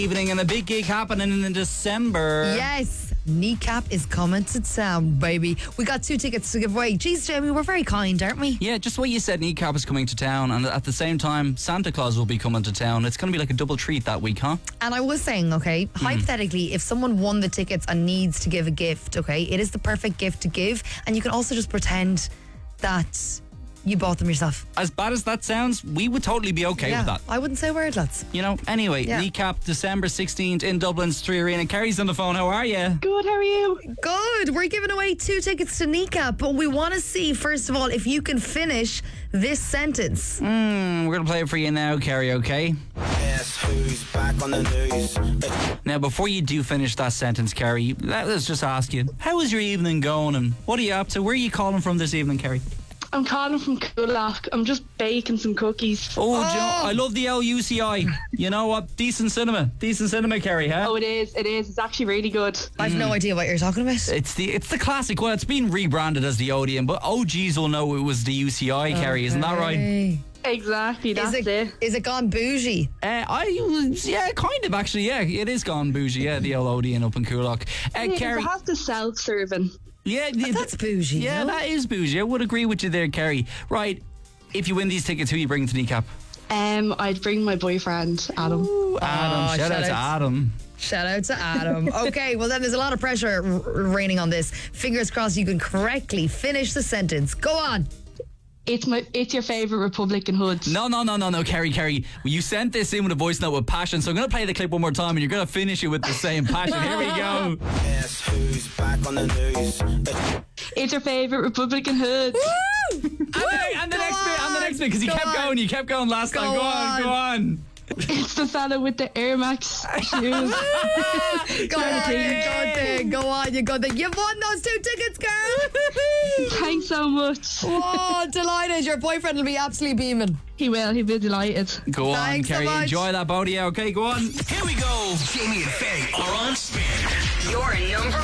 Evening and a big gig happening in December. Yes, Kneecap is coming to town, baby. We got 2 tickets to give away. Jeez, Jamie, we're very kind, aren't we? Yeah, just what you said, Kneecap is coming to town, and at the same time, Santa Claus will be coming to town. It's going to be like a double treat that week, huh? And I was saying, okay, hypothetically, if someone won the tickets and needs to give a gift, okay, it is the perfect gift to give, and you can also just pretend that you bought them yourself. As bad as that sounds, we would totally be okay with that. I wouldn't say a word, lads. You know, anyway, Yeah. Kneecap, December 16th in Dublin's 3 Arena. Kerry's on the phone. How are you? Good, how are you? Good. We're giving away 2 tickets to Kneecap, but we want to see, first of all, if you can finish this sentence. We're going to play it for you now, Kerry, okay? Guess who's back on the news? Now, before you do finish that sentence, Kerry, let's just ask you, how is your evening going and what are you up to? Where are you calling from this evening, Kerry? I'm calling from Coolock. I'm just baking some cookies. Oh, do you know, I love the LUCI. You know what? Decent cinema, Kerry, huh? Oh, it is. It's actually really good. I've no idea what you're talking about. It's the classic. Well, it's been rebranded as the Odeon, but OGs will know it was the UCI, Kerry. Isn't that right? Hey. Exactly, that's it. Is it gone bougie? Yeah, kind of actually. Yeah, it is gone bougie. Yeah, the old Odeon up in Coolock. Kerry. It has the self-serving. Yeah, That's bougie. Yeah, no? that is bougie. I would agree with you there, Kerry. Right, if you win these tickets, who are you bringing to Kneecap? I'd bring my boyfriend, Adam. Ooh, Adam. Shout out to Adam. Shout out to Adam. Okay, well then there's a lot of pressure raining on this. Fingers crossed you can correctly finish the sentence. Go on. It's your favourite Republican hood. No, Kerry. You sent this in with a voice note with passion, so I'm going to play the clip one more time and you're going to finish it with the same passion. Here we go. Guess who's back on the news? It's your favourite Republican hood. And the next bit, because you kept going last time. Go on. It's the fella with the Air Max shoes. Go on, you got there. You've won those 2 tickets, girl. Thanks so much. Oh, delighted. Your boyfriend will be absolutely beaming. He will. He'll be delighted. Go on, Thanks so Kerry. much. Enjoy that, Bodie. Okay, go on. Here we go. Jamie and Faye are on spin. Your number